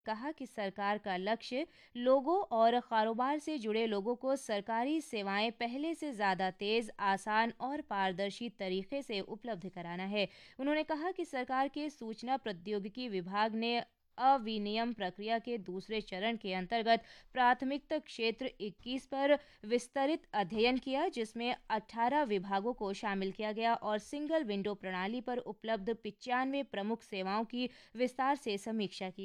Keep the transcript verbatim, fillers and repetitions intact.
कहा कि सरकार का लक्ष्य लोगों और कारोबार से जुड़े लोगों को सरकारी सेवाएं पहले से ज़्यादा तेज़, आसान और पारदर्शी तरीके से उपलब्ध कराना है। उन्होंने कहा कि सरकार के सूचना प्रौद्योगिकी विभाग ने अविनियम प्रक्रिया के दूसरे चरण के अंतर्गत प्राथमिकता क्षेत्र इक्कीस पर विस्तृत अध्ययन किया, जिसमें अठारह विभागों को शामिल किया गया और सिंगल विंडो प्रणाली पर उपलब्ध पिचानवे प्रमुख सेवाओं की विस्तार से समीक्षा की।